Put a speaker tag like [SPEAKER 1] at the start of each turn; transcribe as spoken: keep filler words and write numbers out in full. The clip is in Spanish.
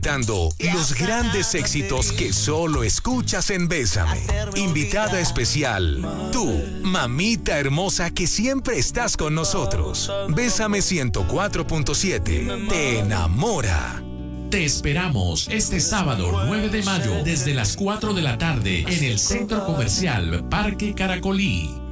[SPEAKER 1] Dando los grandes éxitos que solo escuchas en Bésame. Invitada especial, tú, mamita hermosa que siempre estás con nosotros. Bésame ciento cuatro punto siete, te enamora.
[SPEAKER 2] Te esperamos este sábado nueve de mayo desde las cuatro de la tarde en el Centro Comercial Parque Caracolí.